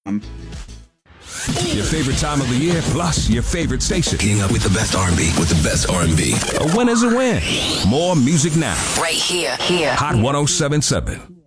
Your favorite time of the year, plus your favorite station. Keeping up with the best R&B, with the best R&B. A win is a win. More music now. Right here. Hot 107.7.